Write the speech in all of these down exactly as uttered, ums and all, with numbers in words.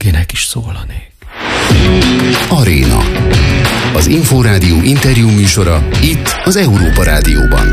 kinek is szólanék. Aréna. Az Inforádió interjú műsora itt az Európa Rádióban.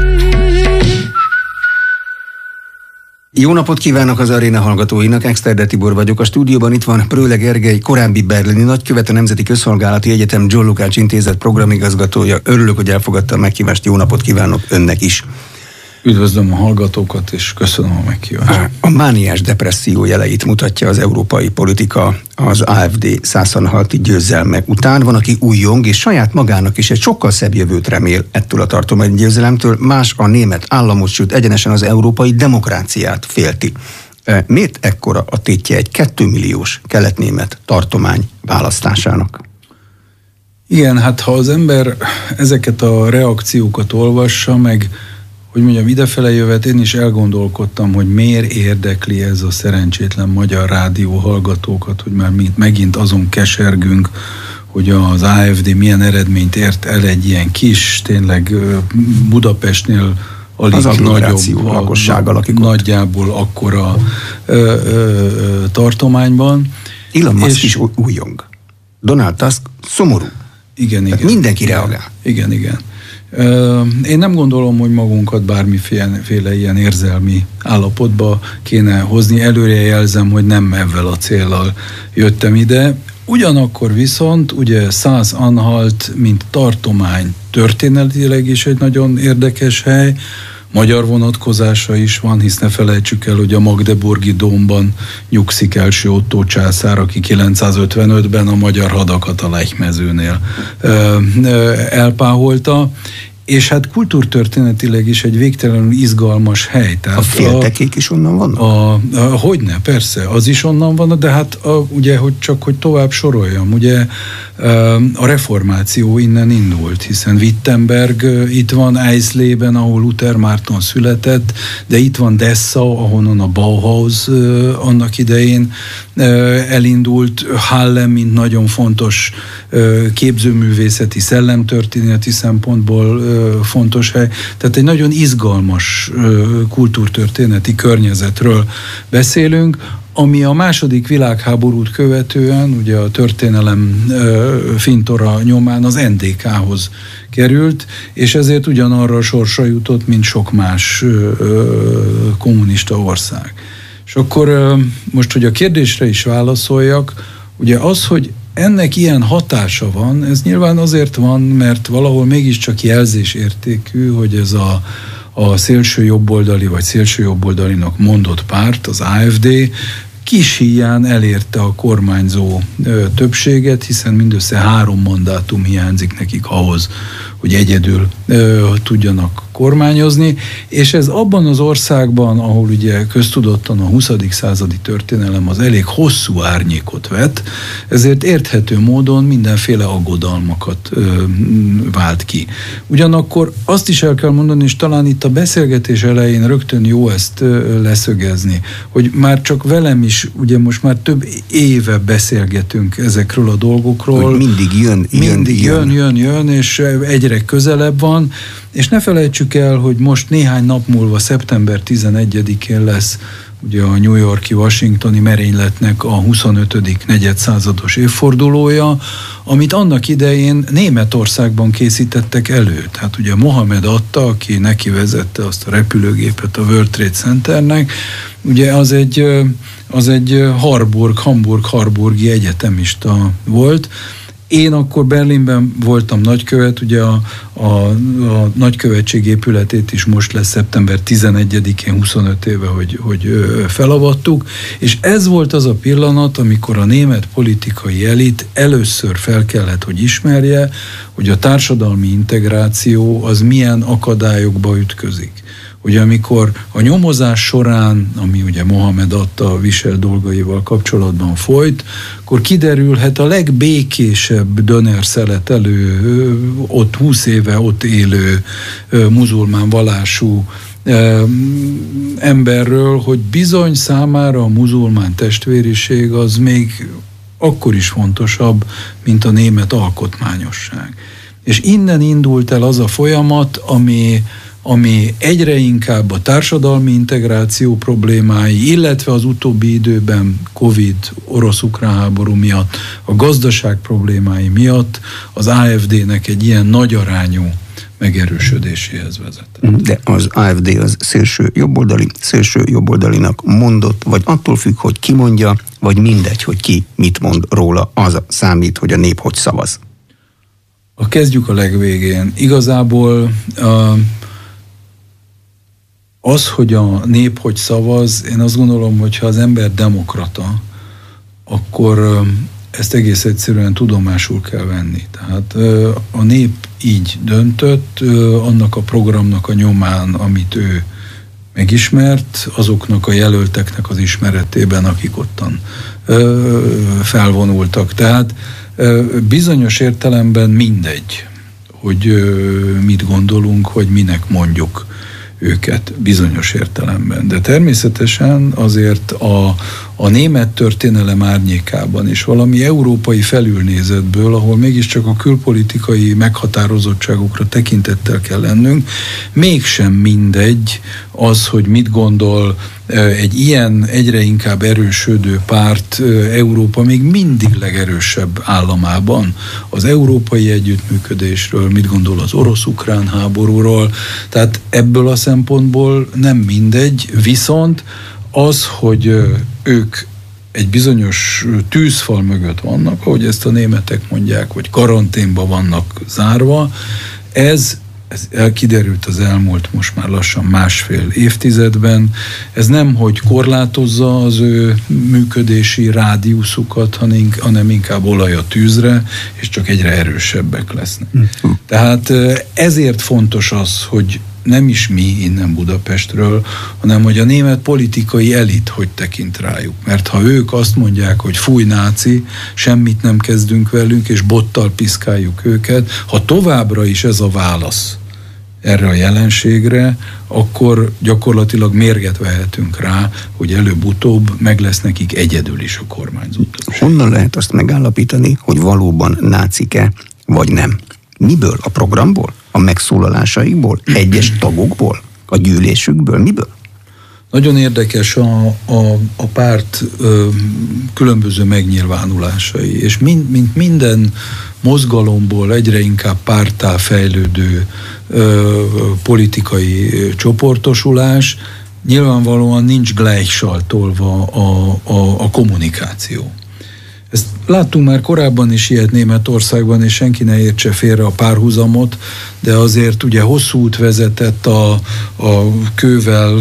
Jó napot kívánok az Aréna hallgatóinak, Exterde Tibor vagyok. A stúdióban itt van Pröhle Gergely, korábbi berlini nagykövet, a Nemzeti Közszolgálati Egyetem John Lukács Intézet programigazgatója. Örülök, hogy elfogadta a meghívást, jó napot kívánok önnek is. Üdvözlöm a hallgatókat, és köszönöm a meghívást. A mániás depresszió jeleit mutatja az európai politika az á ef dé százharminchat győzelme után. Van, aki újjong, és saját magának is egy sokkal szebb jövőt remél ettől a tartománygyőzelemtől, más a német államot, sőt egyenesen az európai demokráciát félti. Miért ekkora a tétje egy kétmilliós kelet-német tartomány választásának? Igen, hát ha az ember ezeket a reakciókat olvassa, meg hogy mondjam, idefele jövet, én is elgondolkodtam, hogy miért érdekli ez a szerencsétlen magyar rádió hallgatókat, hogy már megint azon kesergünk, hogy az á ef dé milyen eredményt ért el egy ilyen kis, tényleg Budapestnél alig nagyobb lakossággal, akik nagyjából akkora ö, ö, ö, tartományban. Elon Musk is újjong. Donald Tusk szomorú. Igen, igen. Mindenki reagál. Igen, igen. Én nem gondolom, hogy magunkat bármiféle ilyen érzelmi állapotba kéne hozni. Előre jelzem, hogy nem ezzel a céllal jöttem ide. Ugyanakkor viszont ugye Szász-Anhalt, mint tartomány történetileg is egy nagyon érdekes hely, magyar vonatkozása is van, hisz ne felejtsük el, hogy a Magdeburgi dómban nyugszik első Ottó császár, aki kilencszázötvenötben a magyar hadakat a Lechmezőnél elpáholta, és hát kultúrtörténetileg is egy végtelenül izgalmas hely. Tehát a féltekék is onnan vannak? A, a, hogyne, persze, az is onnan van, de hát a, ugye, hogy csak hogy tovább soroljam, ugye a reformáció innen indult, hiszen Wittenberg itt van, Eisleben, ahol Luther Márton született, de itt van Dessau, ahonnan a Bauhaus annak idején elindult, Halle, mint nagyon fontos képzőművészeti, szellemtörténeti szempontból fontos hely. Tehát egy nagyon izgalmas kultúrtörténeti környezetről beszélünk, ami a második világháborút követően, ugye a történelem fintora nyomán az en dé ká-hoz került, és ezért ugyanarra a sorsra jutott, mint sok más kommunista ország. És akkor most, hogy a kérdésre is válaszoljak, ugye az, hogy ennek ilyen hatása van, ez nyilván azért van, mert valahol mégiscsak jelzésértékű, hogy ez a, a szélső jobboldali vagy szélső jobboldalinak mondott párt, az á ef dé, kis híján elérte a kormányzó ö, többséget, hiszen mindössze három mandátum hiányzik nekik ahhoz, hogy egyedül ö, tudjanak kormányozni, és ez abban az országban, ahol ugye köztudottan a huszadik századi történelem az elég hosszú árnyékot vet, ezért érthető módon mindenféle aggodalmakat ö, vált ki. Ugyanakkor azt is el kell mondani, és talán itt a beszélgetés elején rögtön jó ezt ö, leszögezni, hogy már csak velem is, ugye most már több éve beszélgetünk ezekről a dolgokról. Hogy mindig jön, jön, mindig jön, jön, jön, és egyre közelebb van, és ne felejtsük el, hogy most néhány nap múlva, szeptember tizenegyedikén lesz ugye a New York-i washingtoni merényletnek a huszonötödik negyedszázados évfordulója, amit annak idején Németországban készítettek elő. Tehát ugye Mohamed Atta, aki neki vezette azt a repülőgépet a World Trade Centernek, ugye az egy, az egy Harburg, Hamburg-Harburgi egyetemista volt. Én akkor Berlinben voltam nagykövet, ugye a, a, a nagykövetség épületét is most lesz szeptember tizenegyedikén, huszonöt éve, hogy, hogy felavattuk, és ez volt az a pillanat, amikor a német politikai elit először fel kellett, hogy ismerje, hogy a társadalmi integráció az milyen akadályokba ütközik. Ugye amikor a nyomozás során, ami ugye Mohamed Atta visel dolgaival kapcsolatban folyt, akkor kiderülhet a legbékésebb dönerszeletelő, ott húsz éve ott élő muzulmán vallású emberről, hogy bizony számára a muzulmán testvériség az még akkor is fontosabb, mint a német alkotmányosság. És innen indult el az a folyamat, ami ami egyre inkább a társadalmi integráció problémái, illetve az utóbbi időben Covid, orosz-ukrán háború miatt, a gazdaság problémái miatt az á ef dé-nek egy ilyen nagy arányú megerősödéséhez vezet. De az á ef dé az szélső jobboldali, szélső jobboldalinak mondott, vagy attól függ, hogy ki mondja, vagy mindegy, hogy ki mit mond róla, az számít, hogy a nép hogy szavaz. A kezdjük a legvégén. Igazából az, hogy a nép hogy szavaz, én azt gondolom, hogy ha az ember demokrata, akkor ezt egész egyszerűen tudomásul kell venni. Tehát a nép így döntött, annak a programnak a nyomán, amit ő megismert, azoknak a jelölteknek az ismeretében, akik ottan felvonultak. Tehát bizonyos értelemben mindegy, hogy mit gondolunk, hogy minek mondjuk őket bizonyos értelemben. De természetesen azért a, a német történelem árnyékában és valami európai felülnézetből, ahol mégiscsak a külpolitikai meghatározottságokra tekintettel kell lennünk, mégsem mindegy az, hogy mit gondol egy ilyen egyre inkább erősödő párt Európa még mindig legerősebb államában az európai együttműködésről, mit gondol az orosz-ukrán háborúról. Tehát ebből a szempontból nem mindegy, viszont az, hogy ők egy bizonyos tűzfal mögött vannak, ahogy ezt a németek mondják, vagy karanténba vannak zárva, ez Ez elkiderült az elmúlt most már lassan másfél évtizedben. Ez nem, hogy korlátozza az ő működési rádiuszukat, hanem inkább olaj a tűzre, és csak egyre erősebbek lesznek. Mm. Tehát ezért fontos az, hogy nem is mi innen Budapestről, hanem hogy a német politikai elit hogy tekint rájuk. Mert ha ők azt mondják, hogy fúj náci, semmit nem kezdünk velünk, és bottal piszkáljuk őket, ha továbbra is ez a válasz erre a jelenségre, akkor gyakorlatilag mérget vehetünk rá, hogy előbb-utóbb meg lesz nekik egyedül is a kormányzó többség. Honnan lehet azt megállapítani, hogy valóban nácik-e, vagy nem? Miből? A programból? A megszólalásaikból? Egyes tagokból? A gyűlésükből? Miből? Nagyon érdekes a, a, a párt ö, különböző megnyilvánulásai, és mind, mint minden mozgalomból egyre inkább párttá fejlődő ö, politikai csoportosulás, nyilvánvalóan nincs gleichschaltolva a, a, a kommunikáció. Ezt láttunk már korábban is ilyet Németországban, és senki ne értse félre a párhuzamot, de azért ugye hosszú út vezetett a, a kővel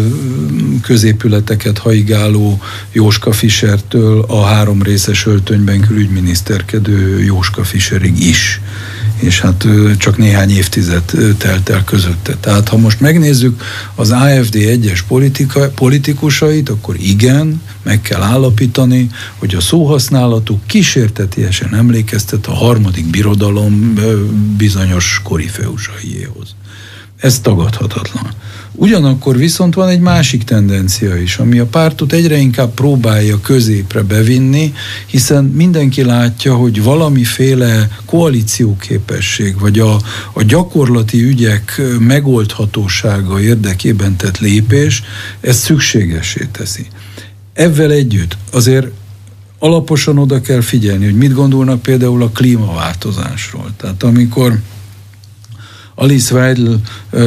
középületeket haigáló Jóska Fischertől a három részes öltönyben külügyminiszterkedő Jóska Fischerig is. És hát csak néhány évtized telt el közötte. Tehát ha most megnézzük az á ef dé egyes politika, politikusait, akkor igen, meg kell állapítani, hogy a szóhasználatuk kísértetiesen emlékeztet a harmadik birodalom bizonyos korifeusaiéhoz. Ez tagadhatatlan. Ugyanakkor viszont van egy másik tendencia is, ami a pártot egyre inkább próbálja középre bevinni, hiszen mindenki látja, hogy valamiféle koalícióképesség, vagy a, a gyakorlati ügyek megoldhatósága érdekében tett lépés, ezt szükségessé teszi. Ezzel együtt azért alaposan oda kell figyelni, hogy mit gondolnak például a klímaváltozásról. Tehát amikor Alice Weidel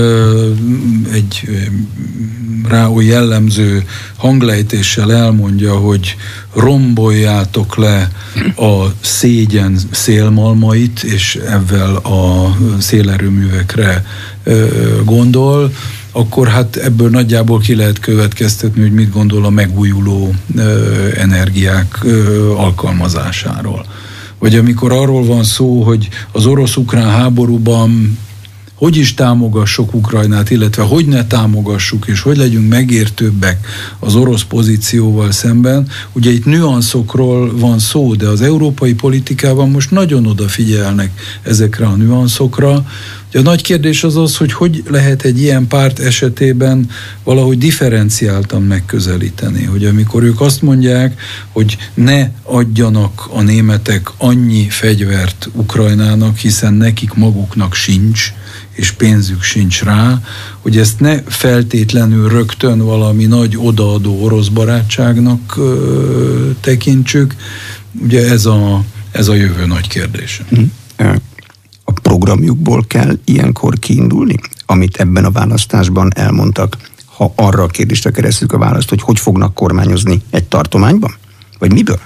egy rá jellemző hanglejtéssel elmondja, hogy romboljátok le a szégyen szélmalmait, és ezzel a szélerőművekre gondol, akkor hát ebből nagyjából ki lehet következtetni, hogy mit gondol a megújuló energiák alkalmazásáról. Vagy amikor arról van szó, hogy az orosz-ukrán háborúban hogy is támogassuk Ukrajnát, illetve hogy ne támogassuk, és hogy legyünk megértőbbek az orosz pozícióval szemben. Ugye itt nüanszokról van szó, de az európai politikában most nagyon odafigyelnek ezekre a nüanszokra, A nagy kérdés az az, hogy hogy lehet egy ilyen párt esetében valahogy differenciáltan megközelíteni, hogy amikor ők azt mondják, hogy ne adjanak a németek annyi fegyvert Ukrajnának, hiszen nekik maguknak sincs, és pénzük sincs rá, hogy ezt ne feltétlenül rögtön valami nagy odaadó orosz barátságnak ö, tekintsük. Ugye ez a, ez a jövő nagy kérdése. A programjukból kell ilyenkor kiindulni, amit ebben a választásban elmondtak, ha arra a kérdésre keresztük a választ, hogy hogy fognak kormányozni egy tartományban? Vagy miből?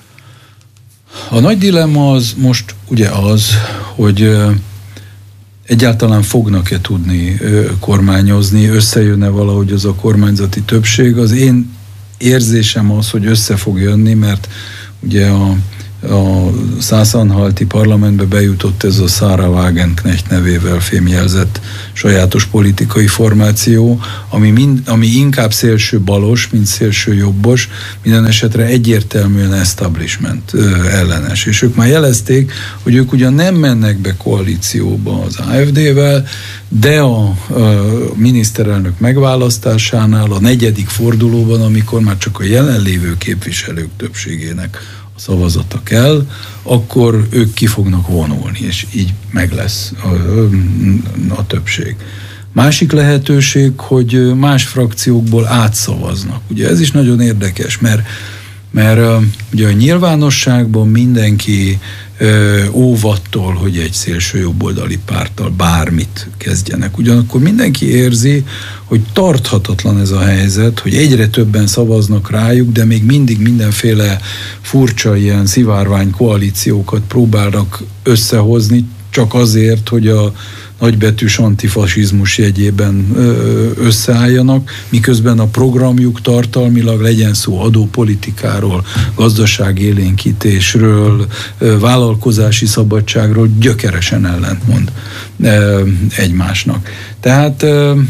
A nagy dilemma az most ugye az, hogy egyáltalán fognak-e tudni kormányozni, összejönne valahogy az a kormányzati többség. Az én érzésem az, hogy össze fog jönni, mert ugye a, a Szászanhalti parlamentbe bejutott ez a Sarah Wagenknecht nevével fémjelzett sajátos politikai formáció, ami, mind, ami inkább szélső balos, mint szélső jobbos, minden esetre egyértelműen establishment ellenes. És ők már jelezték, hogy ők ugyan nem mennek be koalícióba az á ef dé-vel, de a, a miniszterelnök megválasztásánál, a negyedik fordulóban, amikor már csak a jelenlévő képviselők többségének szavazata kell, akkor ők ki fognak vonulni, és így meg lesz a, a többség. Másik lehetőség, hogy más frakciókból átszavaznak. Ugye ez is nagyon érdekes, mert, mert ugye a nyilvánosságban mindenki óvattól, hogy egy szélső jobboldali párttal bármit kezdjenek. Ugyanakkor mindenki érzi, hogy tarthatatlan ez a helyzet, hogy egyre többen szavaznak rájuk, de még mindig mindenféle furcsa ilyen szivárvány koalíciókat próbálnak összehozni, csak azért, hogy a nagybetűs antifasizmus jegyében összeálljanak, miközben a programjuk tartalmilag, legyen szó adópolitikáról, gazdaságélénkítésről, vállalkozási szabadságról, gyökeresen ellentmond egymásnak. Tehát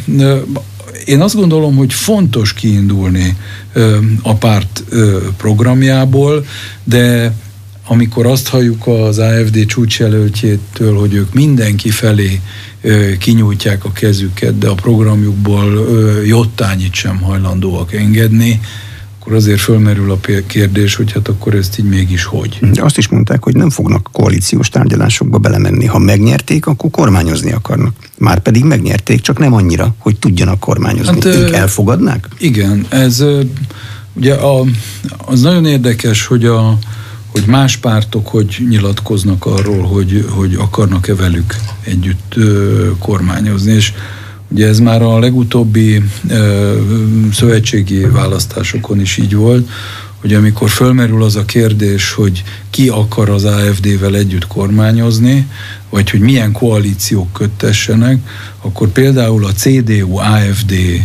én azt gondolom, hogy fontos kiindulni a párt programjából, de amikor azt halljuk az á ef dé csúcsjelöltjétől, hogy ők mindenki felé ö, kinyújtják a kezüket, de a programjukból ö, jottányit sem hajlandóak engedni, akkor azért fölmerül a kérdés, hogy hát akkor ezt így mégis hogy. De azt is mondták, hogy nem fognak koalíciós tárgyalásokba belemenni. Ha megnyerték, akkor kormányozni akarnak. Márpedig megnyerték, csak nem annyira, hogy tudjanak kormányozni. Hát, ők elfogadnák? Igen, ez ugye a, az nagyon érdekes, hogy a hogy más pártok hogy nyilatkoznak arról, hogy, hogy akarnak-e velük együtt ö, kormányozni. És ugye ez már a legutóbbi ö, szövetségi választásokon is így volt, hogy amikor fölmerül az a kérdés, hogy ki akar az á ef dé-vel együtt kormányozni, vagy hogy milyen koalíciók köttessenek, akkor például a cé dé u á ef dé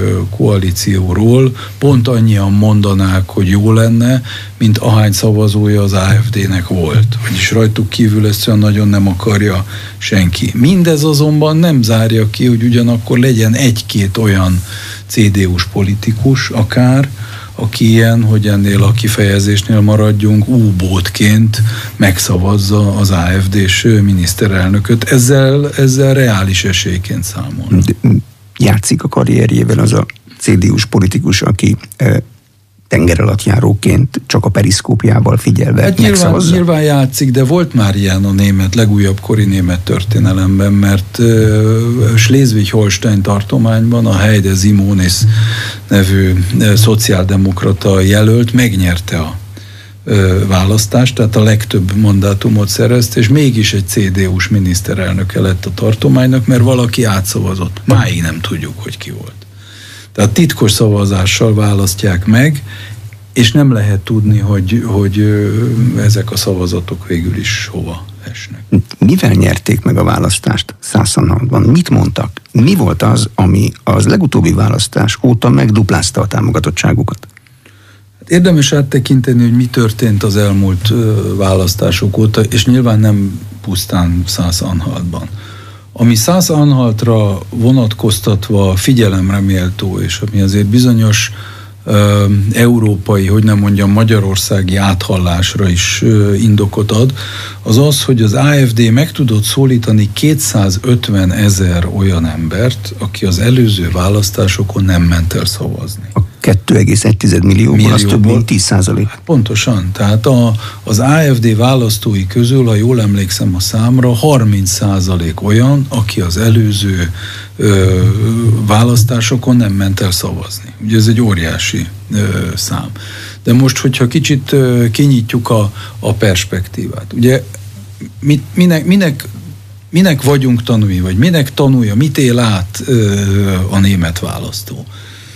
koalícióról pont annyian mondanák, hogy jó lenne, mint ahány szavazója az á ef dé-nek volt. Vagyis rajtuk kívül ezt olyan nagyon nem akarja senki. Mindez azonban nem zárja ki, hogy ugyanakkor legyen egy-két olyan cé dé u-s politikus akár, aki ilyen, hogy ennél a kifejezésnél maradjunk, U-bótként megszavazza az á ef dé-s miniszterelnököt. Ezzel, ezzel reális esélyként számol. Játszik a karrierjével az a cé dé u-s politikus, aki e, tengeralattjáróként csak a periszkópjával figyelve hát megszavazza? Nyilván, nyilván játszik, de volt már ilyen a német, legújabb kori német történelemben, mert uh, Schleswig-Holstein tartományban a Heide Simonis nevű uh, szociáldemokrata jelölt megnyerte a uh, választást, tehát a legtöbb mandátumot szerezte, és mégis egy cé dé u-s miniszterelnöke lett a tartománynak, mert valaki átszavazott. Máig nem tudjuk, hogy ki volt. Tehát titkos szavazással választják meg, és nem lehet tudni, hogy, hogy ezek a szavazatok végül is hova esnek. Mivel nyerték meg a választást Szászanhaltban? Mit mondtak? Mi volt az, ami az legutóbbi választás óta megduplázta a támogatottságukat? Érdemes áttekinteni, hogy mi történt az elmúlt választások óta, és nyilván nem pusztán Szászanhaltban. Ami Szászanhaltra vonatkoztatva figyelemre méltó, és ami azért bizonyos ö, európai, hogy nem mondjam, magyarországi áthallásra is ö, indokot ad, az az, hogy az á ef dé meg tudott szólítani kétszázötven ezer olyan embert, aki az előző választásokon nem ment el szavazni. A kettő egész egy millióból az több mint tíz százalék. Hát pontosan. Tehát a, az á ef dé választói közül, ha jól emlékszem a számra, harminc százalék olyan, aki az előző ö, választásokon nem ment el szavazni. Ugye ez egy óriási ö, szám. De most, hogyha kicsit ö, kinyitjuk a, a perspektívát. Ugye mit, minek, minek, minek vagyunk tanúi, vagy minek tanulja, mit él át ö, a német választó?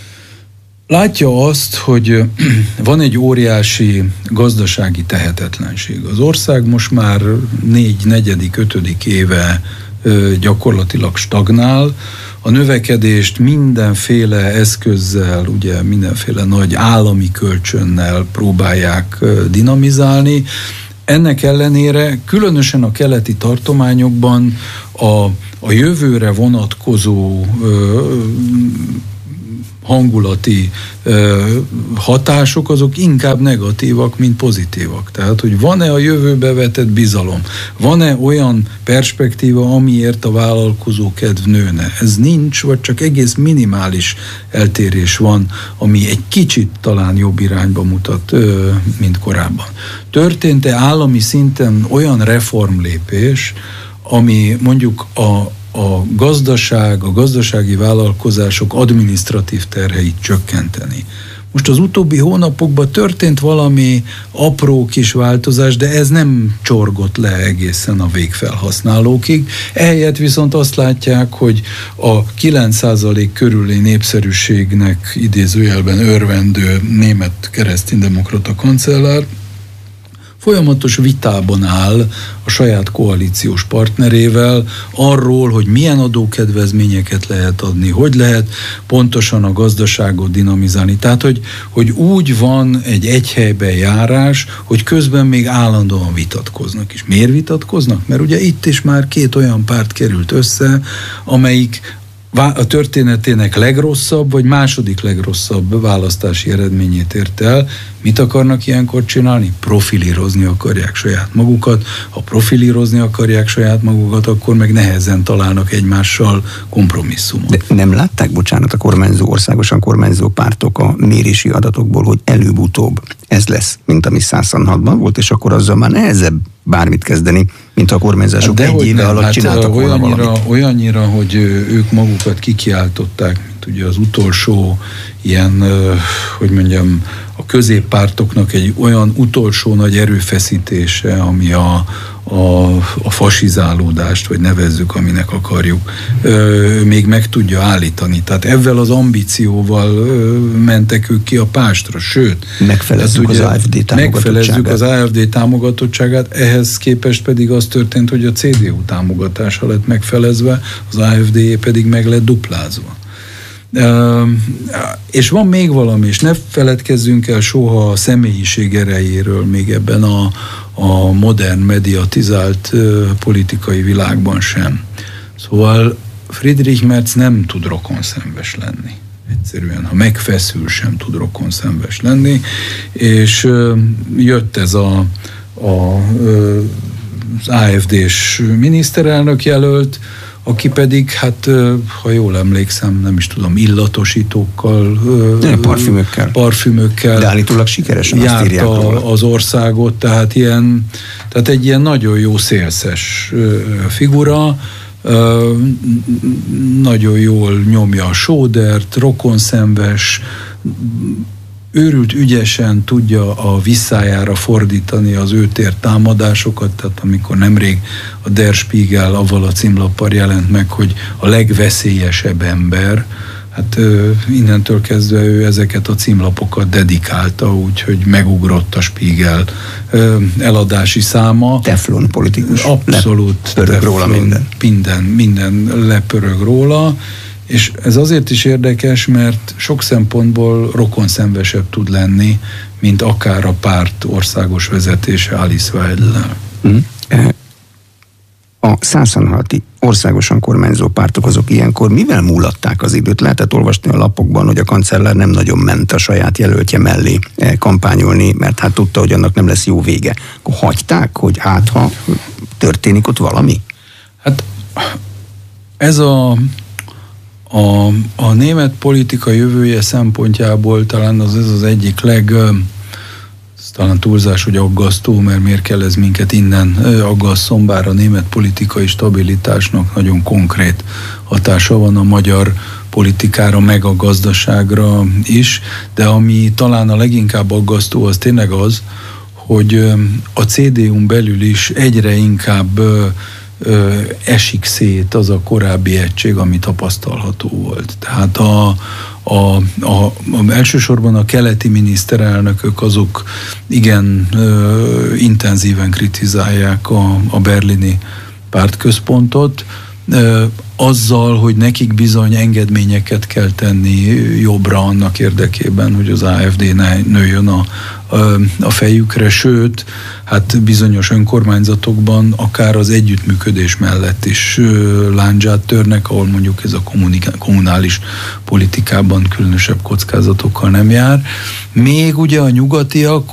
Látja azt, hogy van egy óriási gazdasági tehetetlenség. Az ország most már négy, negyedik, ötödik éve gyakorlatilag stagnál. A növekedést mindenféle eszközzel, ugye mindenféle nagy állami kölcsönnel próbálják dinamizálni. Ennek ellenére különösen a keleti tartományokban a, a jövőre vonatkozó ö, hangulati ö, hatások azok inkább negatívak, mint pozitívak. Tehát, hogy van-e a jövőbe vetett bizalom? Van-e olyan perspektíva, amiért a vállalkozó kedv nőne? Ez nincs, vagy csak egész minimális eltérés van, ami egy kicsit talán jobb irányba mutat, ö, mint korábban. Történt-e állami szinten olyan reformlépés, ami mondjuk a a gazdaság, a gazdasági vállalkozások adminisztratív terheit csökkenteni? Most az utóbbi hónapokban történt valami apró kis változás, de ez nem csorgott le egészen a végfelhasználókig. Ehelyett viszont azt látják, hogy a kilenc százalék körüli népszerűségnek idézőjelben örvendő német kereszténydemokrata kancellár folyamatos vitában áll a saját koalíciós partnerével arról, hogy milyen adókedvezményeket lehet adni, hogy lehet pontosan a gazdaságot dinamizálni. Tehát, hogy, hogy úgy van egy egyhelyben járás, hogy közben még állandóan vitatkoznak. És miért vitatkoznak? Mert ugye itt is már két olyan párt került össze, amelyik a történetének legrosszabb, vagy második legrosszabb választási eredményét ért el. Mit akarnak ilyenkor csinálni? Profilírozni akarják saját magukat. Ha profilírozni akarják saját magukat, akkor meg nehezen találnak egymással kompromisszumot. De nem látták, bocsánat, a kormányzó, országosan kormányzó pártok a mérési adatokból, hogy előbb-utóbb ez lesz, mint ami százszázhatban volt, és akkor azzal már nehezebb bármit kezdeni, mint a kormányzások de egy éve nem, alatt hát csináltak volna olyannyira, valamit. Olyannyira, hogy ők magukat kikiáltották, mint ugye az utolsó ilyen, hogy mondjam, a középpártoknak egy olyan utolsó nagy erőfeszítése, ami a, a, a fasizálódást, vagy nevezzük, aminek akarjuk, még meg tudja állítani. Tehát ezzel az ambícióval mentek ők ki a pástra, sőt. Megfelezzük az á ef dé támogatottságát. Megfelezzük az á ef dé támogatottságát, ehhez képest pedig az történt, hogy a cé dé u támogatása lett megfelezve, az á ef dé pedig meg lett duplázva. Uh, és van még valami, és ne feledkezzünk el soha a személyiség erejéről még ebben a, a modern, mediatizált uh, politikai világban sem. Szóval Friedrich Merz nem tud rokonszenves lenni. Egyszerűen, ha megfeszül, sem tud rokonszenves lenni, és uh, jött ez a, a, uh, az á ef dés miniszterelnök jelölt, aki pedig, hát, ha jól emlékszem, nem is tudom, illatosítókkal, parfümökkel, parfümökkel de állítólag sikeresen járta az országot, tehát, ilyen, tehát egy ilyen nagyon jó szélszes figura, nagyon jól nyomja a sódert, rokonszenves, őrült ügyesen tudja a visszájára fordítani az őt ért támadásokat, tehát amikor nemrég a Der Spiegel avval a címlappal jelent meg, hogy a legveszélyesebb ember, hát innentől kezdve ő ezeket a címlapokat dedikálta, úgyhogy megugrott a Spiegel eladási száma. Teflon politikus. Abszolút. Lepörög róla minden. Minden, minden lepörög róla. És ez azért is érdekes, mert sok szempontból rokonszenvesebb tud lenni, mint akár a párt országos vezetése Alice Weidel-lel. Mm. a százszonhalti országosan kormányzó pártok azok ilyenkor mivel múlatták az időt? Lehetett olvasni a lapokban, hogy a kancellár nem nagyon ment a saját jelöltje mellé kampányolni, mert hát tudta, hogy annak nem lesz jó vége. Akkor hagyták, hogy hát ha történik ott valami? Hát ez a, a, a német politika jövője szempontjából talán az ez az egyik leg... talán túlzás, hogy aggasztó, mert miért kell ez minket innen aggasszon, bár a német politikai stabilitásnak nagyon konkrét hatása van a magyar politikára, meg a gazdaságra is, de ami talán a leginkább aggasztó, az tényleg az, hogy a cé dé u-n belül is egyre inkább esik szét az a korábbi egység, ami tapasztalható volt. Tehát a A, a, a, elsősorban a keleti miniszterelnökök azok igen ö, intenzíven kritizálják a, a berlini pártközpontot, ö, azzal, hogy nekik bizony engedményeket kell tenni jobbra annak érdekében, hogy az á ef dé ne nőjön a, a, a fejükre, sőt, hát bizonyos önkormányzatokban akár az együttműködés mellett is lándzsát törnek, ahol mondjuk ez a kommunális politikában különösebb kockázatokkal nem jár. Még ugye a nyugatiak